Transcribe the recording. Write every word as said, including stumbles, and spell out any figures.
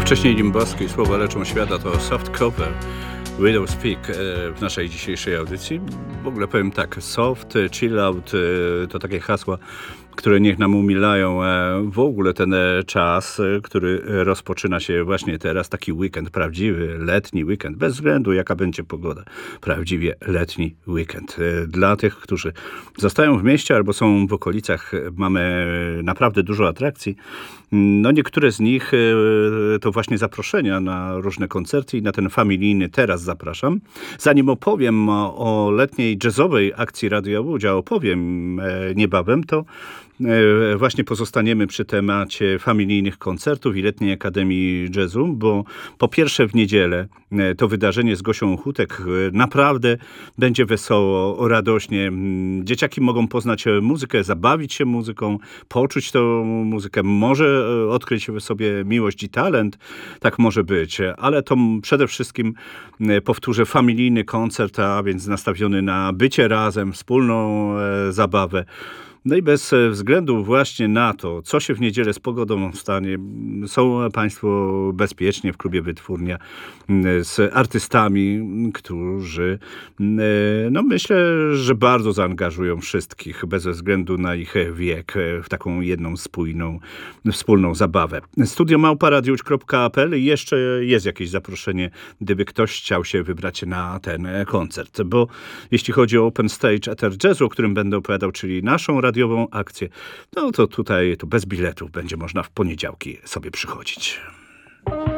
Wcześniej Dymbrowski, Słowa leczą świata, to soft cover Widow Speak w naszej dzisiejszej audycji. W ogóle powiem tak, soft, chill out to takie hasła, które niech nam umilają w ogóle ten czas, który rozpoczyna się właśnie teraz. Taki weekend, prawdziwy letni weekend, bez względu jaka będzie pogoda. Prawdziwie letni weekend. Dla tych, którzy zostają w mieście albo są w okolicach, mamy naprawdę dużo atrakcji. No niektóre z nich to właśnie zaproszenia na różne koncerty i na ten familijny teraz zapraszam. Zanim opowiem o letniej jazzowej akcji Radia Łudzia, opowiem niebawem, to właśnie pozostaniemy przy temacie familijnych koncertów i Letniej Akademii Jazzu, bo po pierwsze w niedzielę to wydarzenie z Gosią Hutek naprawdę będzie wesoło, radośnie. Dzieciaki mogą poznać muzykę, zabawić się muzyką, poczuć tą muzykę, może odkryć w sobie miłość i talent, tak może być, ale to przede wszystkim, powtórzę, familijny koncert, a więc nastawiony na bycie razem, wspólną zabawę. No i bez względu właśnie na to, co się w niedzielę z pogodą stanie, są Państwo bezpiecznie w klubie Wytwórnia z artystami, którzy, no myślę, że bardzo zaangażują wszystkich, bez względu na ich wiek, w taką jedną spójną, wspólną zabawę. Studio małpa radiowódź kropka p l i jeszcze jest jakieś zaproszenie, gdyby ktoś chciał się wybrać na ten koncert, bo jeśli chodzi o Open Stage Ether Jazzu, o którym będę opowiadał, czyli naszą radiową akcję, no to tutaj to bez biletów będzie można w poniedziałki sobie przychodzić.